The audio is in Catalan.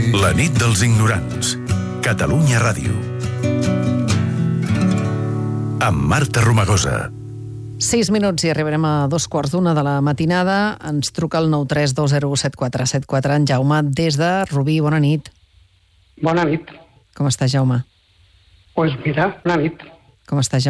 La nit dels ignorants. Catalunya Ràdio. Amb Marta Romagosa. 6 minuts i arribarem a 2:15 de la matinada. Ens truca el 932017474 en Jaume des de Rubí. Bona nit. Bona nit. Com està, Jaume? Doncs mira, bona nit. Com està, Jaume?